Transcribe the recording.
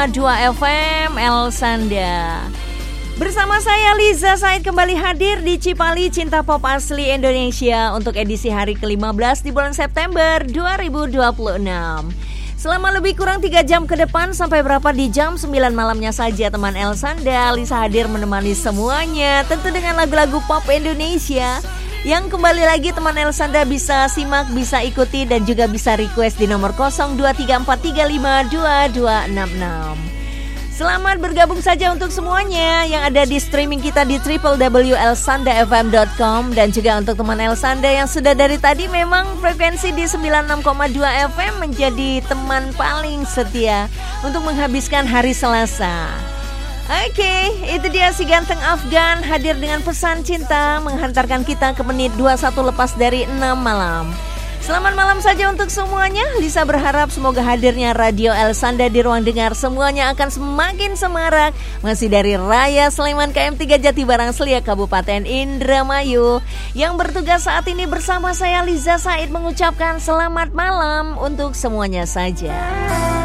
2 FM El Sanda. Bersama saya Liza Said kembali hadir di Cipali Cinta Pop Asli Indonesia untuk edisi hari ke-15 di bulan September 2026. Selama lebih kurang 3 jam ke depan sampai berapa di jam 9 malamnya saja teman El Sanda, Lisa hadir menemani semuanya, tentu dengan lagu-lagu pop Indonesia yang kembali lagi teman El Sanda bisa simak, bisa ikuti dan juga bisa request di nomor 0234352266. Selamat bergabung saja untuk semuanya yang ada di streaming kita di www.elsandafm.com dan juga untuk teman El Sanda yang sudah dari tadi memang frekuensi di 96,2 FM menjadi teman paling setia untuk menghabiskan hari Selasa. Oke, itu dia si ganteng Afgan hadir dengan pesan cinta menghantarkan kita ke menit 21 lepas dari 6 malam. Selamat malam saja untuk semuanya. Lisa berharap semoga hadirnya Radio El Sanda di ruang dengar semuanya akan semakin semarak. Masih dari Raya Sleman KM3 Jatibarang Selia Kabupaten Indramayu yang bertugas saat ini bersama saya Liza Said mengucapkan selamat malam untuk semuanya saja.